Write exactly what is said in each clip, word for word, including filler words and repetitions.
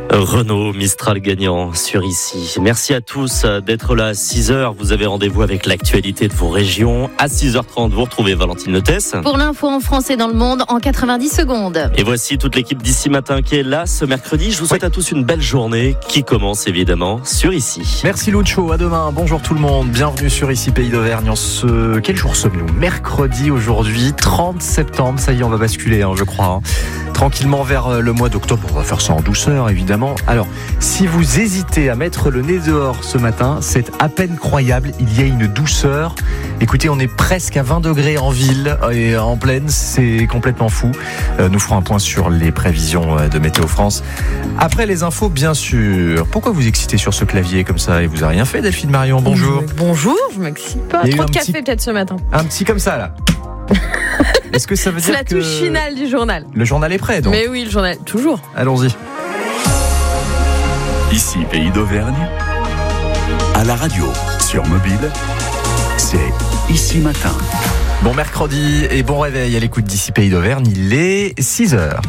Renault Mistral gagnant sur Ici. Merci à tous d'être là à six heures. Vous avez rendez-vous avec l'actualité de vos régions. À six heures trente, vous retrouvez Valentine Leutès. Pour l'info en France et dans le monde en quatre-vingt-dix secondes. Et voici toute l'équipe d'Ici Matin qui est là ce mercredi. Je vous souhaite oui. à tous une belle journée qui commence évidemment sur Ici. Merci Lucho, à demain. Bonjour tout le monde. Bienvenue sur Ici Pays d'Auvergne. En ce... Quel jour sommes-nous ? Mercredi aujourd'hui, trente septembre. Ça y est, on va basculer, hein, je crois. Hein. Tranquillement vers le mois d'octobre. On va faire ça en douceur, évidemment. Alors, si vous hésitez à mettre le nez dehors ce matin, c'est à peine croyable. Il y a une douceur. Écoutez, on est presque à vingt degrés en ville et en plaine. C'est complètement fou. Euh, nous ferons un point sur les prévisions de Météo France. Après les infos, bien sûr. Pourquoi vous excitez sur ce clavier comme ça ? Et vous n'avez rien fait, Delphine Marion ? Bonjour. Bonjour, je m'excite pas. Trop de café petit... peut-être ce matin. Un petit comme ça, là. Est-ce que ça veut C'est dire la que... touche finale du journal. Le journal est prêt, donc. Mais oui, le journal, toujours. Allons-y. Ici, Pays d'Auvergne, à la radio, sur mobile, c'est Ici Matin. Bon mercredi et bon réveil à l'écoute d'Ici Pays d'Auvergne, il est six heures.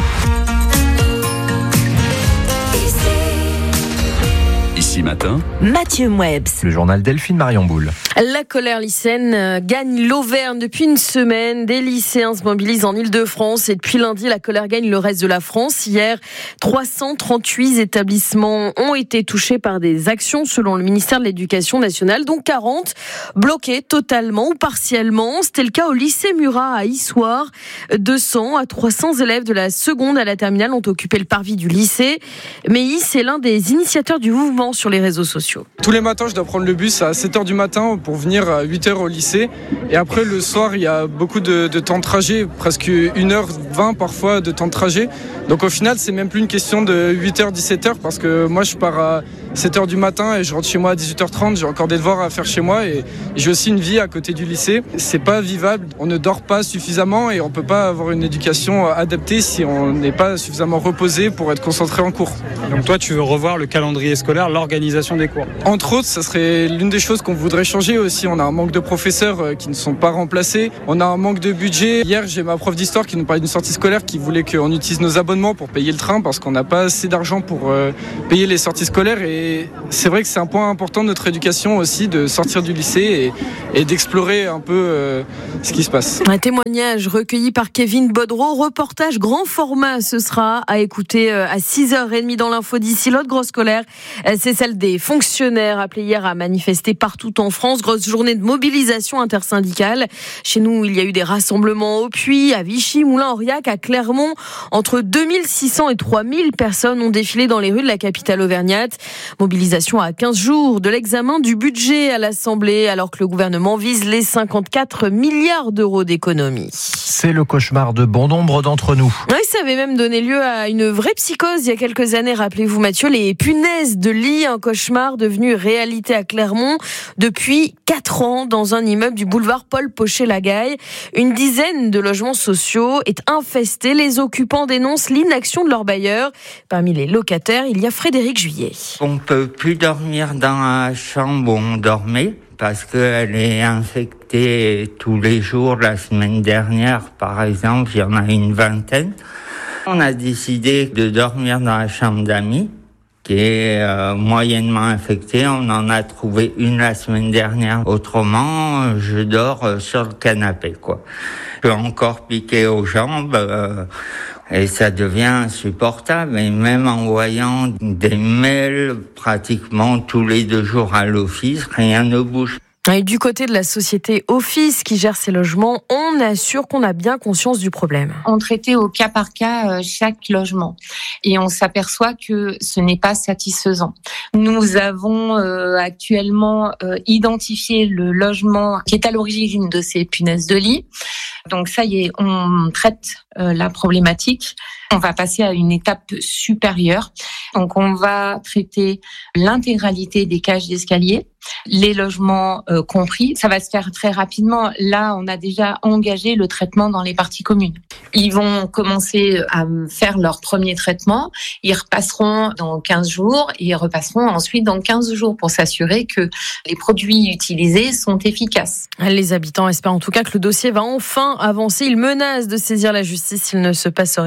Ici Matin, Mathieu Mouebs. Le journal Delphine Marion Boule. La colère lycéenne gagne l'Auvergne depuis une semaine. Des lycéens se mobilisent en Île-de-France et depuis lundi, la colère gagne le reste de la France. Hier, trois cent trente-huit établissements ont été touchés par des actions selon le ministère de l'Éducation nationale, dont quarante bloqués totalement ou partiellement. C'était le cas au lycée Murat à Issoire. deux cents à trois cents élèves de la seconde à la terminale ont occupé le parvis du lycée. Meis est l'un des initiateurs du mouvement sur les réseaux sociaux. Tous les matins, je dois prendre le bus à sept heures du matin pour venir à huit heures au lycée. Et après, le soir, il y a beaucoup de, de temps de trajet, presque une heure vingt parfois de temps de trajet. Donc au final, c'est même plus une question de huit heures, dix-sept heures parce que moi, je pars à sept heures du matin et je rentre chez moi à dix-huit heures trente. J'ai encore des devoirs à faire chez moi et j'ai aussi une vie à côté du lycée. C'est pas vivable. On ne dort pas suffisamment et on peut pas avoir une éducation adaptée si on n'est pas suffisamment reposé pour être concentré en cours. Donc toi, tu veux revoir le calendrier scolaire, l'organisation des cours ? Entre autres, ça serait l'une des choses qu'on voudrait changer aussi. On a un manque de professeurs qui ne sont pas remplacés. On a un manque de budget. Hier, j'ai ma prof d'histoire qui nous parlait d'une sortie scolaire qui voulait qu'on utilise nos abonnements pour payer le train parce qu'on n'a pas assez d'argent pour euh, payer les sorties scolaires. Et c'est vrai que c'est un point important de notre éducation aussi, de sortir du lycée et, et d'explorer un peu euh, ce qui se passe. Un témoignage recueilli par Kevin Bodreau. Reportage grand format, ce sera à écouter à six heures trente dans l'info d'ici. L'autre grosse colère, c'est celle des fonctionnaires appelés hier à manifester partout en France. Grosse journée de mobilisation intersyndicale. Chez nous, il y a eu des rassemblements au Puy, à Vichy, Moulins-Aurillac, à Clermont. Entre deux mille six cents et trois mille personnes ont défilé dans les rues de la capitale auvergnate. Mobilisation à quinze jours de l'examen du budget à l'Assemblée, alors que le gouvernement vise les cinquante-quatre milliards d'euros d'économies. C'est le cauchemar de bon nombre d'entre nous. Oui, ça avait même donné lieu à une vraie psychose il y a quelques années. Rappelez-vous Mathieu, les punaises de lit, un cauchemar devenu réalité à Clermont depuis quatre ans dans un immeuble du boulevard Paul Pochet-Lagaille. Une dizaine de logements sociaux est infesté. Les occupants dénoncent l'inaction de leurs bailleurs. Parmi les locataires, il y a Frédéric Juillet. On ne peut plus dormir dans la chambre où on dormait parce qu'elle est infectée tous les jours. La semaine dernière, par exemple, il y en a une vingtaine. On a décidé de dormir dans la chambre d'amis qui est euh, moyennement infectée. On en a trouvé une la semaine dernière. Autrement, je dors euh, sur le canapé, quoi. Je suis encore piqué aux jambes euh, et ça devient insupportable. Et même en voyant des mails pratiquement tous les deux jours à l'office, rien ne bouge. Et du côté de la société Office qui gère ces logements, on assure qu'on a bien conscience du problème. On traitait au cas par cas chaque logement et on s'aperçoit que ce n'est pas satisfaisant. Nous avons euh, actuellement euh, identifié le logement qui est à l'origine de ces punaises de lit. Donc ça y est, on traite euh, la problématique. On va passer à une étape supérieure. Donc on va traiter l'intégralité des cages d'escalier, les logements euh, compris. Ça va se faire très rapidement. Là, on a déjà engagé le traitement dans les parties communes. Ils vont commencer à faire leur premier traitement. Ils repasseront dans quinze jours et ils repasseront ensuite dans quinze jours pour s'assurer que les produits utilisés sont efficaces. Les habitants espèrent en tout cas que le dossier va enfin avancer. Ils menacent de saisir la justice s'il ne se passe rien dans les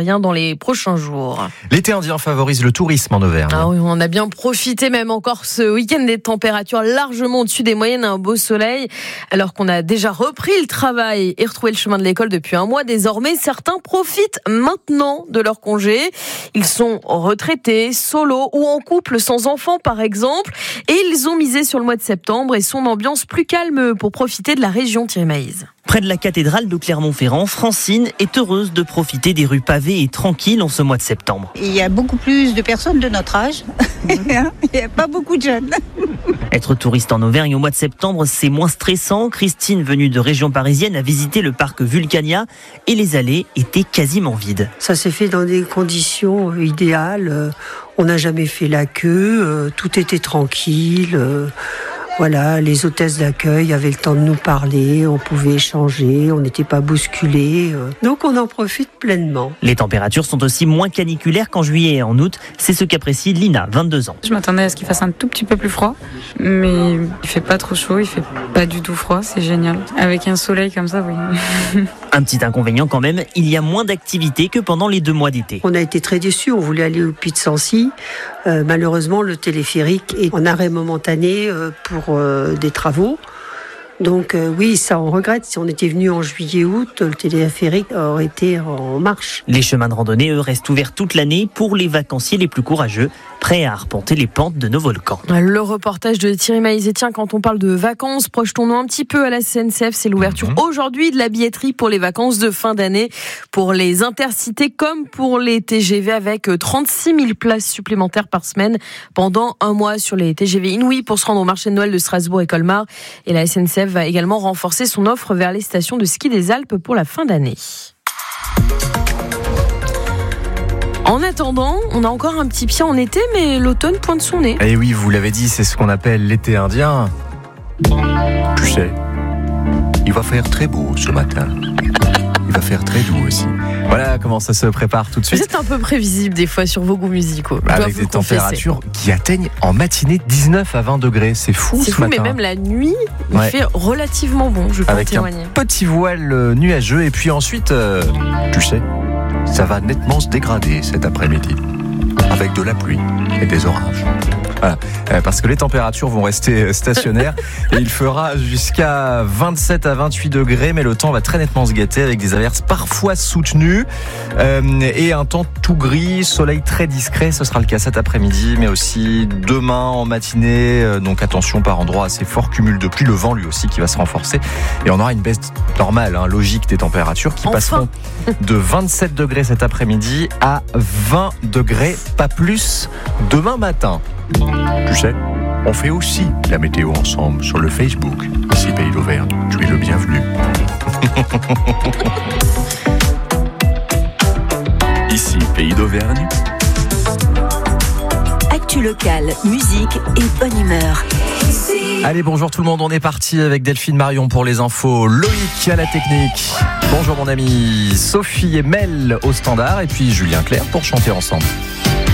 les prochains jours. L'été indien favorise le tourisme en Auvergne. Ah oui, on a bien profité même encore ce week-end des températures largement au-dessus des moyennes, un beau soleil. Alors qu'on a déjà repris le travail et retrouvé le chemin de l'école depuis un mois, désormais certains profitent maintenant de leur congé. Ils sont retraités, solo ou en couple sans enfants par exemple, et ils ont misé sur le mois de septembre et son ambiance plus calme pour profiter de la région. Thierry Maïs. Près de la cathédrale de Clermont-Ferrand, Francine est heureuse de profiter des rues pavées et tranquilles en ce mois de septembre. Il y a beaucoup plus de personnes de notre âge. Il n'y a pas beaucoup de jeunes. Être touriste en Auvergne au mois de septembre, c'est moins stressant. Christine, venue de région parisienne, a visité le parc Vulcania et les allées étaient quasiment vides. Ça s'est fait dans des conditions idéales. On n'a jamais fait la queue, tout était tranquille. Voilà, les hôtesses d'accueil avaient le temps de nous parler, on pouvait échanger, on n'était pas bousculés. Donc on en profite pleinement. Les températures sont aussi moins caniculaires qu'en juillet et en août. C'est ce qu'apprécie Lina, vingt-deux ans. Je m'attendais à ce qu'il fasse un tout petit peu plus froid, mais il fait pas trop chaud, il fait pas du tout froid, c'est génial. Avec un soleil comme ça, oui. Un petit inconvénient quand même, il y a moins d'activités que pendant les deux mois d'été. On a été très déçus, on voulait aller au Puy de Sancy. Euh, malheureusement, le téléphérique est en arrêt momentané euh, pour euh, des travaux. Donc euh, oui, ça on regrette. Si on était venu en juillet-août, le téléphérique aurait été en marche. Les chemins de randonnée, eux, restent ouverts toute l'année pour les vacanciers les plus courageux, prêts à arpenter les pentes de nos volcans. Le reportage de Thierry Maïs. Et tiens, quand on parle de vacances, projetons-nous un petit peu à la S N C F. C'est l'ouverture mmh. aujourd'hui de la billetterie pour les vacances de fin d'année, pour les intercités comme pour les T G V, avec trente-six mille places supplémentaires par semaine pendant un mois sur les T G V Inouï pour se rendre au marché de Noël de Strasbourg et Colmar. Et la S N C F va également renforcer son offre vers les stations de ski des Alpes pour la fin d'année. En attendant, on a encore un petit pied en été, mais l'automne pointe son nez. Et oui, vous l'avez dit, c'est ce qu'on appelle l'été indien. Tu sais, il va faire très beau ce matin. Il va faire très doux aussi. Voilà comment ça se prépare tout de suite. Vous êtes un peu prévisible des fois sur vos goûts musicaux. Bah avec des températures qui atteignent en matinée dix-neuf à vingt degrés. C'est fou C'est ce fou, matin. mais même la nuit, il ouais. fait relativement bon, je peux avec en témoigner. Un petit voile nuageux. Et puis ensuite, euh, tu sais, ça va nettement se dégrader cet après-midi. Avec de la pluie et des orages. Voilà. Parce que les températures vont rester stationnaires et il fera jusqu'à vingt-sept à vingt-huit degrés, mais le temps va très nettement se gâter avec des averses parfois soutenues euh, et un temps tout gris, soleil très discret. Ce sera le cas cet après-midi, mais aussi demain en matinée. Donc attention, par endroits assez fort, cumul de pluie, le vent lui aussi qui va se renforcer et on aura une baisse normale, hein, logique des températures qui enfin. passeront de vingt-sept degrés cet après-midi à vingt degrés, pas plus, demain matin. Tu sais, on fait aussi la météo ensemble sur le Facebook. Ici Pays d'Auvergne, tu es le bienvenu. Ici Pays d'Auvergne. Actu locale, musique et bonne humeur. Allez, bonjour tout le monde, on est parti avec Delphine Marion pour les infos, Loïc à la technique. Bonjour mon ami, Sophie et Mel au standard et puis Julien Clerc pour chanter ensemble.